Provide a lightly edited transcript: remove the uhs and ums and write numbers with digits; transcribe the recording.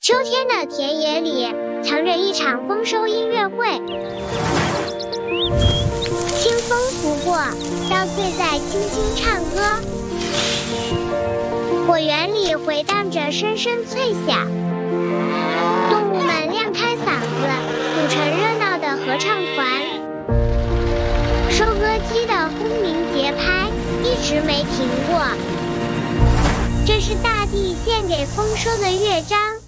秋天的田野里藏着一场丰收音乐会，清风拂过，稻穗在轻轻唱歌，果园里回荡着声声脆响，动物们亮开嗓子，组成热闹的合唱团。收割机的轰鸣节拍一直没停过，这是大地献给丰收的乐章。